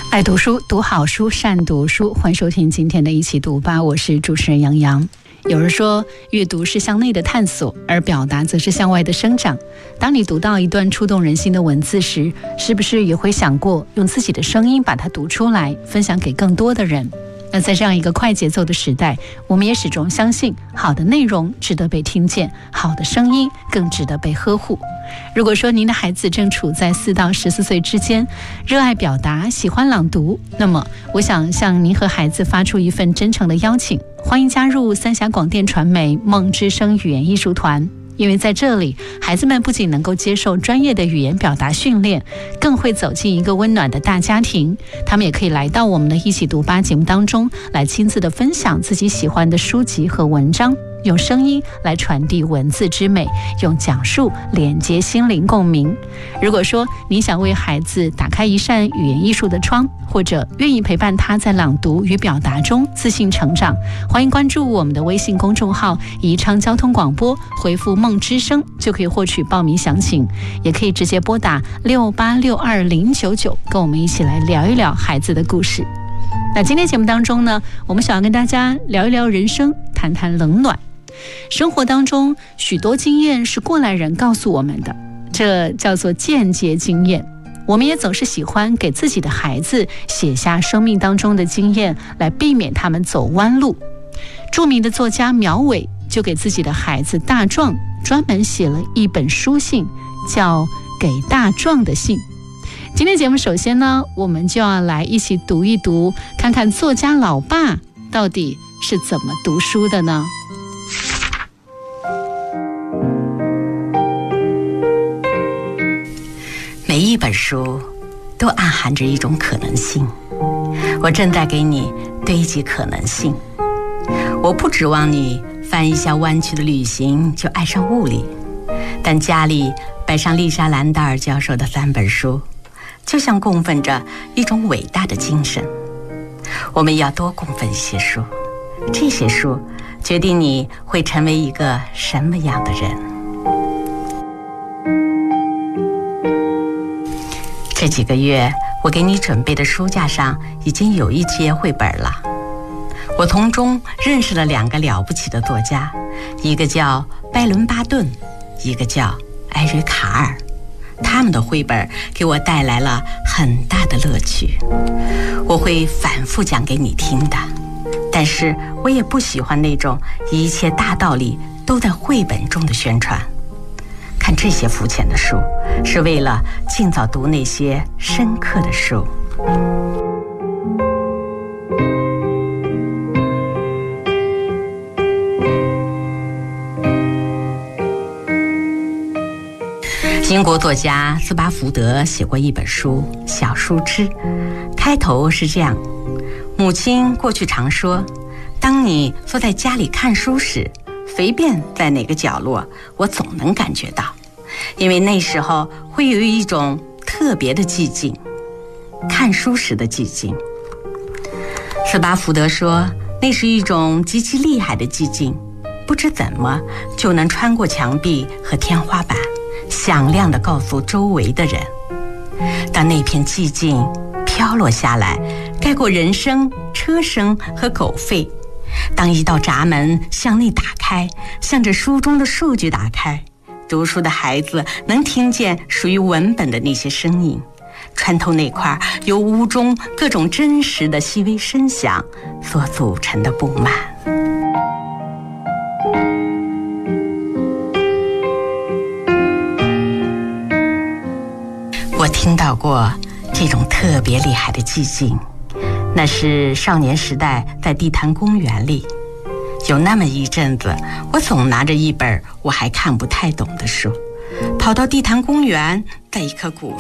爱读书，读好书，善读书。欢迎收听今天的一起读吧，我是主持人杨洋。有人说，阅读是向内的探索，而表达则是向外的生长。当你读到一段触动人心的文字时，是不是也会想过用自己的声音把它读出来，分享给更多的人？那在这样一个快节奏的时代，我们也始终相信，好的内容值得被听见，好的声音更值得被呵护。如果说您的孩子正处在4到14岁之间，热爱表达，喜欢朗读，那么我想向您和孩子发出一份真诚的邀请，欢迎加入三峡广电传媒梦之声语言艺术团。因为在这里，孩子们不仅能够接受专业的语言表达训练，更会走进一个温暖的大家庭。他们也可以来到我们的一起读吧节目当中，来亲自的分享自己喜欢的书籍和文章，用声音来传递文字之美，用讲述连接心灵共鸣。如果说你想为孩子打开一扇语言艺术的窗，或者愿意陪伴他在朗读与表达中自信成长，欢迎关注我们的微信公众号宜昌交通广播，回复梦之声就可以获取报名详情，也可以直接拨打6862099，跟我们一起来聊一聊孩子的故事。那今天节目当中呢，我们想要跟大家聊一聊人生，谈谈冷暖。生活当中许多经验是过来人告诉我们的，这叫做间接经验。我们也总是喜欢给自己的孩子写下生命当中的经验，来避免他们走弯路。著名的作家苗伟就给自己的孩子大壮专门写了一本书信，叫《给大壮的信》。今天节目首先呢，我们就要来一起读一读，看看作家老爸到底是怎么读书的呢？ 每一本书都暗含着一种可能性，我正在给你堆积可能性。我不指望你翻一下湾区的旅行就爱上物理，但家里摆上丽莎兰达尔教授的3本书，就像供奉着一种伟大的精神。我们要多供奉一些书，这些书决定你会成为一个什么样的人。这几个月我给你准备的书架上已经有一些绘本了。我从中认识了2个了不起的作家，一个叫拜伦巴顿，一个叫艾瑞卡尔。他们的绘本给我带来了很大的乐趣，我会反复讲给你听的。但是我也不喜欢那种一切大道理都在绘本中的宣传。看这些肤浅的书，是为了尽早读那些深刻的书。英国作家斯巴福德写过一本书《小树枝》，开头是这样：母亲过去常说，当你坐在家里看书时，随便在哪个角落，我总能感觉到，因为那时候会有一种特别的寂静，看书时的寂静。斯巴福德说，那是一种极其厉害的寂静，不知怎么就能穿过墙壁和天花板，响亮地告诉周围的人。当那片寂静飘落下来，盖过人声、车声和狗吠，当一道闸门向内打开，向着书中的数据打开，读书的孩子能听见属于文本的那些声音，穿透那块由屋中各种真实的细微声响所组成的布幔。我听到过这种特别厉害的寂静，那是少年时代在地坛公园里。有那么一阵子，我总拿着一本我还看不太懂的书，跑到地坛公园，在一棵古